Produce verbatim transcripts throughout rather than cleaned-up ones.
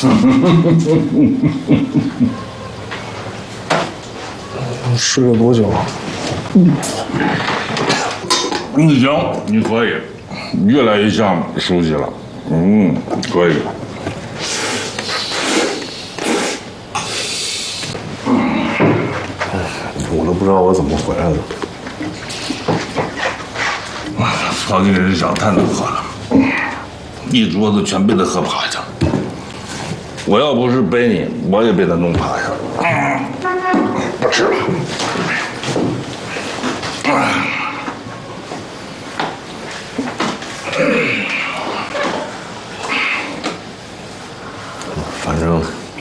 睡了多久了？ 你行，你可以，越来越像书记了。嗯，可以。 我都不知道我怎么回来的。 曹经理这酒太难喝了，一桌子全被他喝趴下了。我要不是背你，我也被他弄趴下了。不吃了。 反正，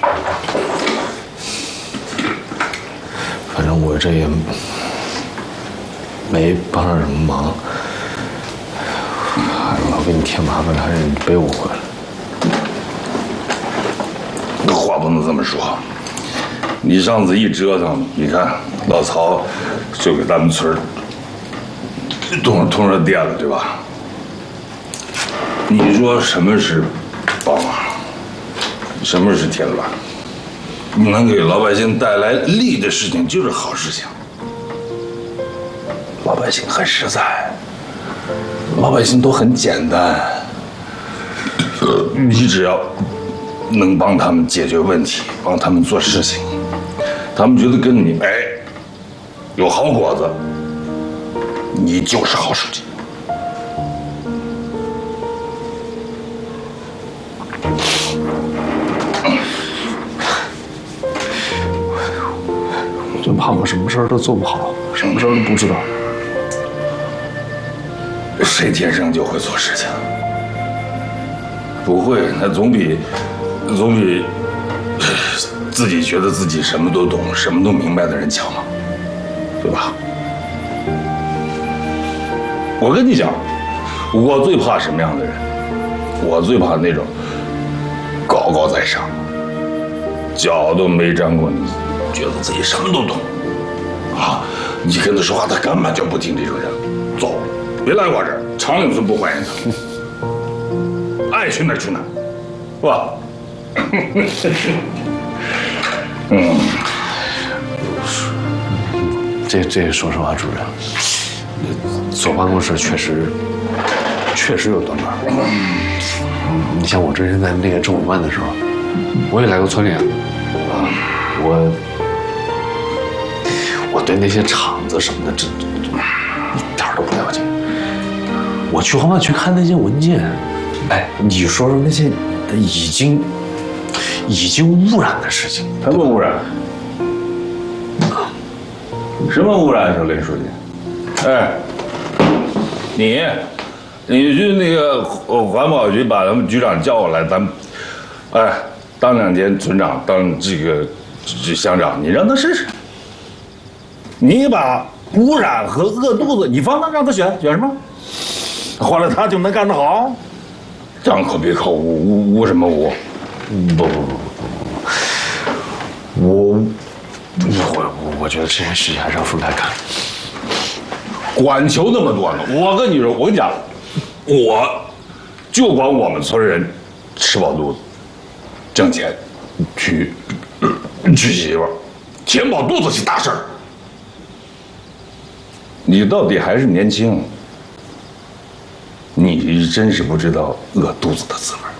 反正我这也没帮上什么忙。我要给你添麻烦，还是你背我回来。 那话不能这么说。你上次一折腾，你看老曹就给咱们村通通上电了，对吧？你说什么是帮忙？什么是添乱？能给老百姓带来利的事情就是好事情。老百姓很实在，老百姓都很简单。你只要能帮他们解决问题，帮他们做事情，他们觉得跟你哎有好果子，你就是好书记。 我就怕我什么事儿都做不好，什么事儿都不知道。 谁天生就会做事情？不会，那总比总比自己觉得自己什么都懂、什么都明白的人强嘛，对吧？我跟你讲，我最怕什么样的人？我最怕那种高高在上，脚都没沾过泥，觉得自己什么都懂啊！你跟他说话，他根本就不听这种人。走，别来我这儿，长岭村不欢迎他，爱去哪儿去哪儿，是吧？嗯， 这这说实话，主任，坐办公室确实确实有短板。你像我之前在那个政府办的时候，我也来过村里啊，我我对那些厂子什么的，这这一点都不了解。我去黄泛区看那些文件，哎，你说说那些已经已经污染的事情， 什么污染？什么污染？说雷书记，哎，你你去那个环保局把咱们局长叫过来，咱们哎当两年村长，当这个这乡长，你让他试试。你把污染和饿肚子，你放他让他选选什么？后来他就能干得好。张口闭口污污污什么污？ 不不不不不，我我我觉得这件事情还是要分开看。 管球那么多呢，我跟你说，我跟你讲，我就管我们村人吃饱肚子，挣钱，娶娶媳妇儿，填饱肚子是大事儿。你到底还是年轻，你真是不知道饿肚子的滋味。